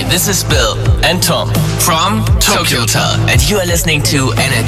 This is Bill and Tom from Tokyo Hotel, and you are listening to Energy.